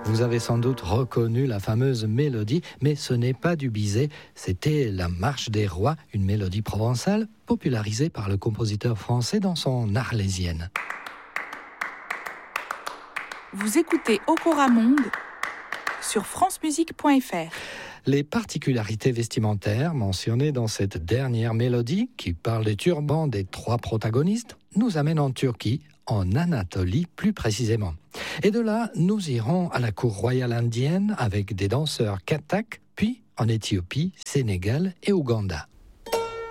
Vous avez sans doute reconnu la fameuse mélodie, mais ce n'est pas du Bizet, c'était la Marche des Rois, une mélodie provençale popularisée par le compositeur français dans son Arlésienne. Vous écoutez Okora Monde sur francemusique.fr. Les particularités vestimentaires mentionnées dans cette dernière mélodie, qui parle des turbans des trois protagonistes, nous amènent en Turquie, en Anatolie plus précisément. Et de là, nous irons à la cour royale indienne avec des danseurs kathaks, puis en Éthiopie, Sénégal et Ouganda.